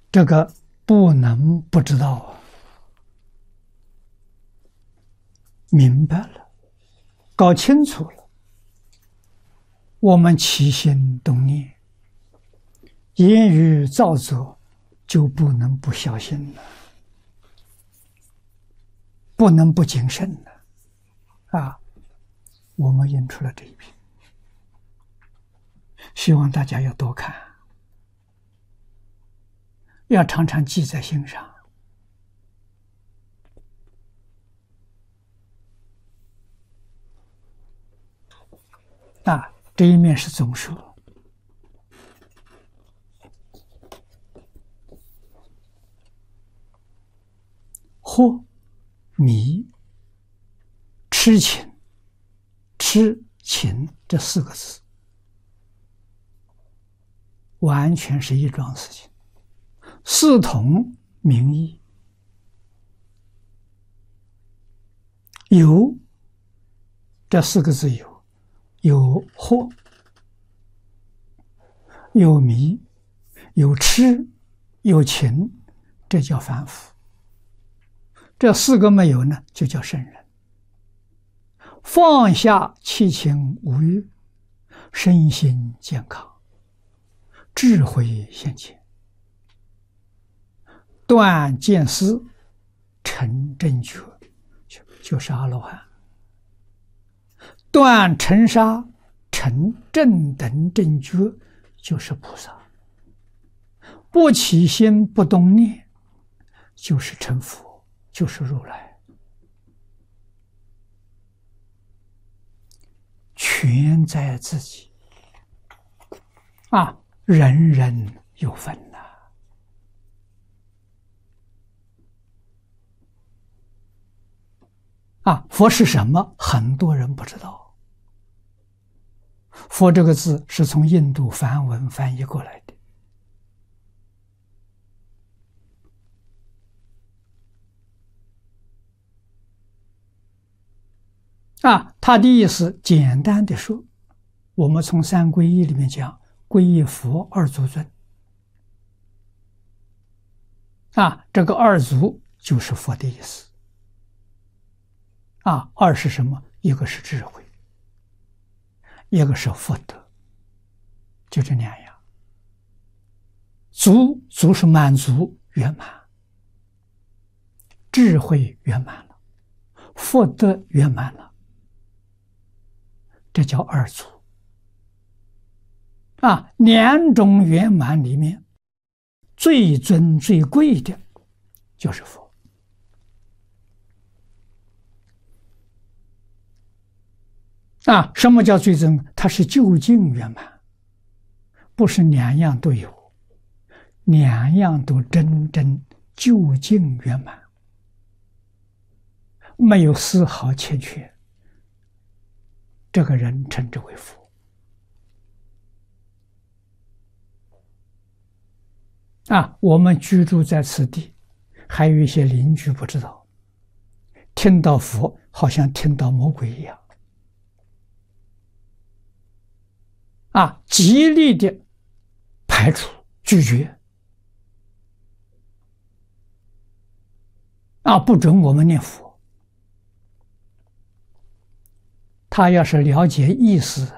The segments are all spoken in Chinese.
这个不能不知道啊，明白了，搞清楚了，我们起心动念、言语造作，就不能不小心了，不能不谨慎了啊！我们印出了这一篇，希望大家要多看，要常常记在心上。这一面是总说，或迷痴情，痴情这四个字，完全是一桩事情，视同名义。有这四个字有惑，有迷，有痴，有情，这叫凡夫。这四个没有呢，就叫圣人。放下七情五欲，身心健康，智慧现前，断见思，成正觉，就是阿罗汉。断尘沙，成正等正觉，就是菩萨。不起心不动念，就是成佛，就是如来。全在自己人人有份佛是什么？很多人不知道。佛这个字是从印度梵文翻译过来的。他的意思简单的说，我们从三皈依里面讲，皈依佛二足尊。这个二足就是佛的意思。二是什么？一个是智慧，一个是福德，就这两样。足是满足圆满，智慧圆满了，福德圆满了，这叫二足。两种圆满里面，最尊最贵的就是佛。什么叫最尊？它是究竟圆满，不是两样都有，两样都真正究竟圆满，没有丝毫欠缺，这个人称之为佛。我们居住在此地，还有一些邻居不知道，听到佛好像听到魔鬼一样。极力的排除拒绝，不准我们念佛。他要是了解意思，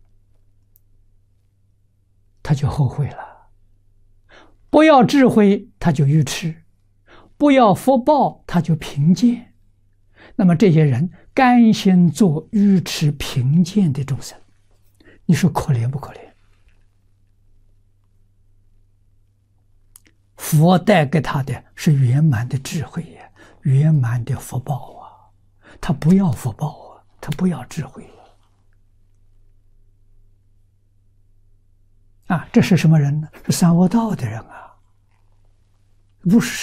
他就后悔了。不要智慧，他就愚痴；不要福报，他就贫贱。那么这些人甘心做愚痴贫贱的众生，你说可怜不可怜？佛带给他的是圆满的智慧呀，圆满的福报啊。他不要福报啊，他不要智慧这是什么人呢？是三恶道的人不是